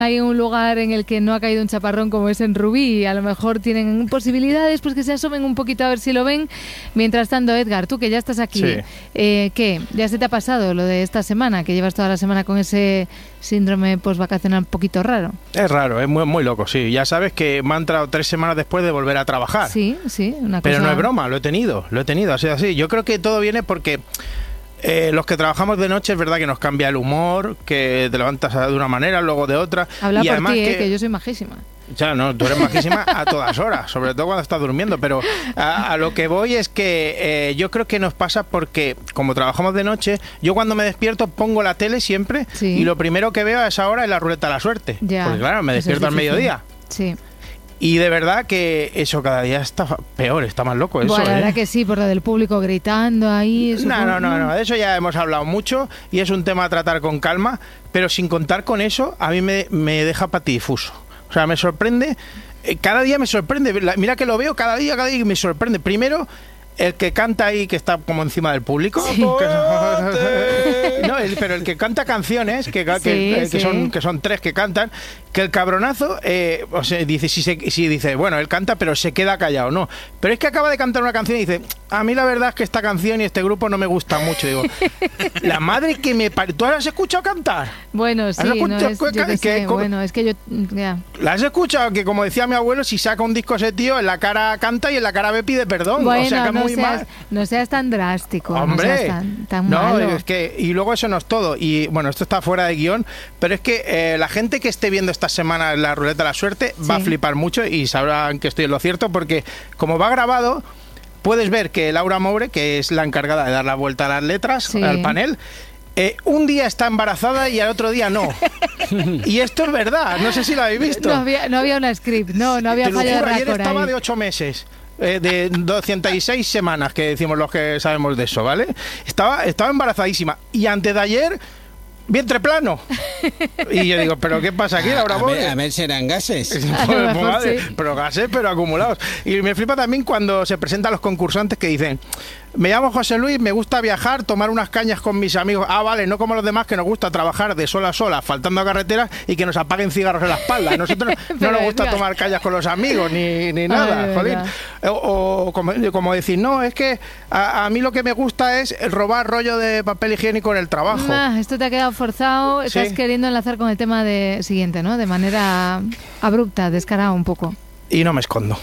hay un lugar en el que no ha caído un chaparrón como es en Rubí, a lo mejor tienen posibilidades, pues que se asomen un poquito a ver si lo ven. Mientras tanto, Edgar, tú que ya estás aquí, Sí. ¿qué? ¿Ya se te ha pasado lo de esta semana, que llevas toda la semana con ese síndrome postvacacional un poquito raro? Es raro, es muy, muy loco, sí. Ya sabes que me ha entrado 3 semanas después de volver a trabajar. Sí, una cosa... Pero no es broma, lo he tenido, ha sido así. Yo creo que todo viene porque los que trabajamos de noche es verdad que nos cambia el humor, que te levantas de una manera, luego de otra. Habla y por además ti, que yo soy majísima. Ya, no, tú eres majísima a todas horas, sobre todo cuando estás durmiendo, pero a lo que voy es que yo creo que nos pasa porque como trabajamos de noche, yo cuando me despierto pongo la tele siempre y lo primero que veo a esa hora es la ruleta de la suerte. Ya, porque claro, me despierto al mediodía. Sí. Y de verdad que eso cada día está peor, está más loco eso. Bueno, la verdad que sí, por lo del público gritando ahí. No, de eso ya hemos hablado mucho y es un tema a tratar con calma, pero sin contar con eso, a mí me deja patidifuso. O sea, me sorprende, cada día me sorprende, mira que lo veo cada día y me sorprende. Primero, el que canta ahí, que está como encima del público. Sí. Pero el que canta canciones, que son 3 que cantan, que el cabronazo, o sea, dice, si dice, bueno, él canta, pero se queda callado, no. Pero es que acaba de cantar una canción y dice, a mí la verdad es que esta canción y este grupo no me gusta mucho. Digo, la madre que me parió. ¿Tú la has escuchado cantar? Bueno, sí, bueno, es que yo... Yeah. ¿La has escuchado? Que como decía mi abuelo, si saca un disco ese tío, en la cara canta y en la cara B pide perdón. Bueno, o sea, que no seas tan drástico. Hombre, no seas tan malo. Es que, y luego eso no es todo. Y bueno, esto está fuera de guión, pero es que la gente que esté viendo esta semana la ruleta de la suerte va a flipar mucho y sabrán que estoy en lo cierto, porque como va grabado, puedes ver que Laura Moure, que es la encargada de dar la vuelta a las letras, al panel, un día está embarazada y al otro día no. Y esto es verdad, no sé si lo habéis visto. No había una script, no había fallo de récord. Ayer estaba de 8 meses. De 206 semanas, que decimos los que sabemos de eso, ¿vale? Estaba embarazadísima. Y antes de ayer, vientre plano. Y yo digo, ¿pero qué pasa aquí, Laura Moure? A ver, serán gases. Pero gases, pero acumulados. Y me flipa también cuando se presentan los concursantes que dicen, me llamo José Luis, me gusta viajar, tomar unas cañas con mis amigos. Ah, vale, no como los demás que nos gusta trabajar de sol a sol, faltando a carreteras y que nos apaguen cigarros en la espalda. A nosotros no nos gusta tomar cañas con los amigos ni nada, jolín. O como decir, no, es que a mí lo que me gusta es robar rollo de papel higiénico en el trabajo. Esto te ha quedado forzado, estás queriendo enlazar con el tema siguiente, ¿no? De manera abrupta, descarada un poco. Y no me escondo.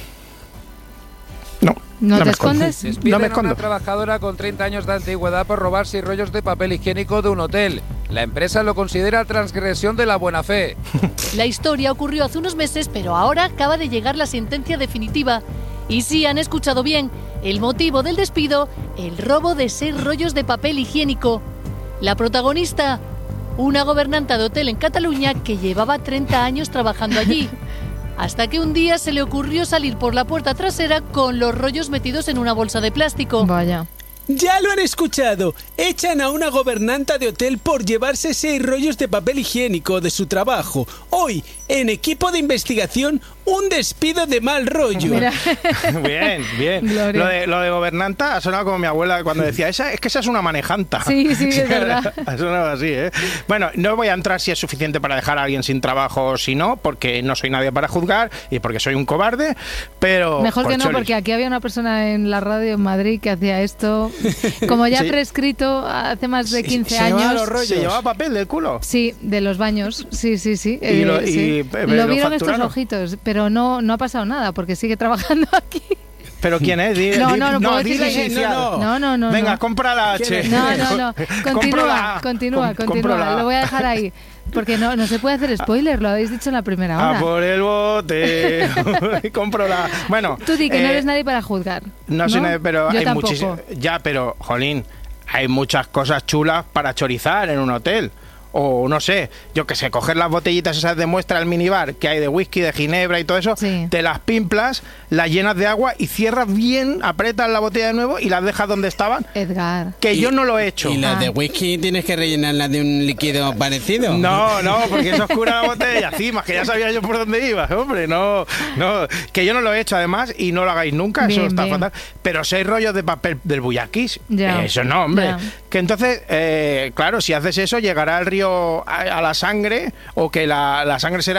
¿No te escondes? No me escondo. Una trabajadora con 30 años de antigüedad por robar 6 rollos de papel higiénico de un hotel. La empresa lo considera transgresión de la buena fe. La historia ocurrió hace unos meses, pero ahora acaba de llegar la sentencia definitiva. Y sí, han escuchado bien, el motivo del despido, el robo de 6 rollos de papel higiénico. La protagonista, una gobernanta de hotel en Cataluña que llevaba 30 años trabajando allí. Hasta que un día se le ocurrió salir por la puerta trasera con los rollos metidos en una bolsa de plástico. Vaya. Ya lo han escuchado. Echan a una gobernanta de hotel por llevarse 6 rollos de papel higiénico de su trabajo. Hoy, en equipo de investigación, un despido de mal rollo. Mira. Bien. Lo de gobernanta ha sonado como mi abuela cuando decía, es que esa es una manejanta. Sí, es verdad. Ha sonado así, ¿eh? Bueno, no voy a entrar si es suficiente para dejar a alguien sin trabajo o si no, porque no soy nadie para juzgar y porque soy un cobarde, pero... Mejor que no, porque aquí había una persona en la radio en Madrid que hacía esto, como ya prescrito hace más de 15 años. ¿Se llevaba papel del culo? Sí, de los baños, sí. Y lo vieron estos ojitos, pero no ha pasado nada, porque sigue trabajando aquí. ¿Pero quién es? No Venga, compra la H. No. Continúa. Lo voy a dejar ahí. Porque no se puede hacer spoiler, lo habéis dicho en la primera hora. A por el bote. Compro la... Bueno. Tú di que no eres nadie para juzgar. No soy nadie, pero yo hay tampoco. muchísimas... Ya, pero, jolín, hay muchas cosas chulas para chorizar en un hotel. O no sé, yo que sé, coger las botellitas esas de muestra del minibar que hay de whisky, de ginebra y todo eso, te las pimplas, las llenas de agua y cierras bien, apretas la botella de nuevo y las dejas donde estaban. Edgar. Que yo no lo he hecho. ¿Y las de whisky tienes que rellenarlas de un líquido parecido? No, porque eso oscura la botella, sí, más que ya sabía yo por dónde iba, hombre, no, que yo no lo he hecho además y no lo hagáis nunca, eso está fatal. Pero 6 rollos de papel del Buyaquis, eso no, hombre. Que entonces, claro, si haces eso llegará el río contrario a la sangre, o que la sangre será